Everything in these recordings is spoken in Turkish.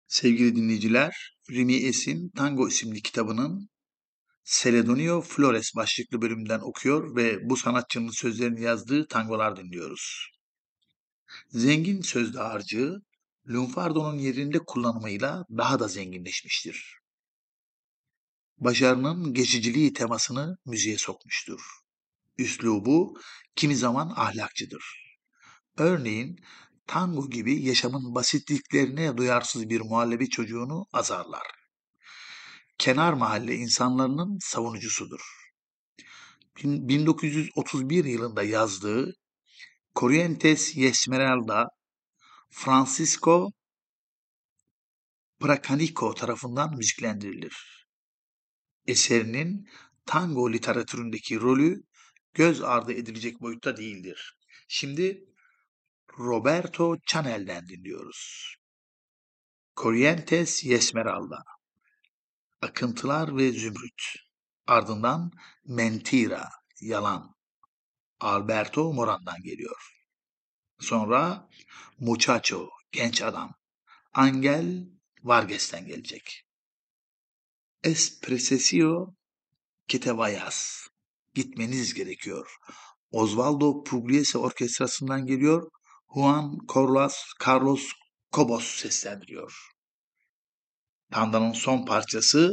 Sevgili dinleyiciler, Rimi Es'in Tango isimli kitabının Celedonio Flores başlıklı bölümünden okuyor ve bu sanatçının sözlerini yazdığı tangolar dinliyoruz. Zengin söz dağarcığı, lunfardo'nun yerinde kullanımıyla daha da zenginleşmiştir. Başarının geçiciliği temasını müziğe sokmuştur. Üslubu kimi zaman ahlakçıdır. Örneğin tango gibi yaşamın basitliklerine duyarsız bir muhallebi çocuğunu azarlar. Kenar mahalle insanlarının savunucusudur. 1931 yılında yazdığı Corrientes y Esmeralda, Francisco Pracanico tarafından müziklendirilir. Eserinin tango literatüründeki rolü göz ardı edilecek boyutta değildir. Şimdi Roberto Chanel'den dinliyoruz. Corrientes y Esmeralda, Akıntılar ve Zümrüt. Ardından Mentira, Yalan, Alberto Moran'dan geliyor. Sonra Muchacho, Genç Adam, Angel Vargas'ten gelecek. Es preciso que te vayas, gitmeniz gerekiyor. Osvaldo Pugliese orkestrasından geliyor. Juan Carlos Cobos seslendiriyor. Tandanın son parçası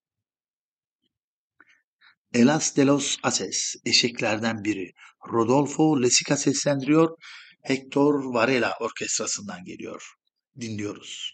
Elas de los Ases, eşeklerden biri. Rodolfo Lesica seslendiriyor. Hector Varela orkestrasından geliyor. Dinliyoruz.